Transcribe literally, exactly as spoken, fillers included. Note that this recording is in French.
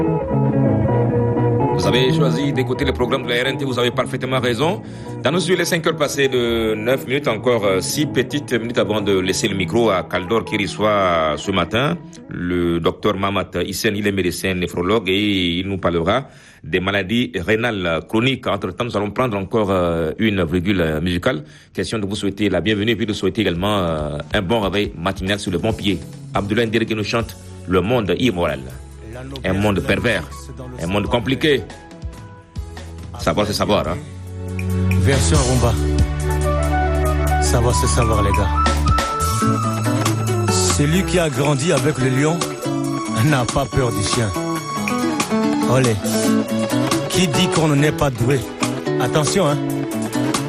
Vous avez choisi d'écouter le programme de la R N T, vous avez parfaitement raison. Dans nos yeux, les cinq heures passées de neuf minutes, encore six petites minutes avant de laisser le micro à Kaldor qui reçoit ce matin le docteur Mamat Hissène, il est médecin néphrologue et il nous parlera des maladies rénales chroniques. Entre-temps, nous allons prendre encore une virgule musicale. Question de vous souhaiter la bienvenue et puis de souhaiter également un bon réveil matinal sur le bon pied. Abdoulaye Ndere qui nous chante Le monde immoral. Un monde pervers, un monde compliqué. Savoir, c'est savoir, hein. Version rumba. Savoir, c'est savoir, les gars. Celui qui a grandi avec le lion n'a pas peur du chien. Olé. Qui dit qu'on n'est pas doué? Attention, hein.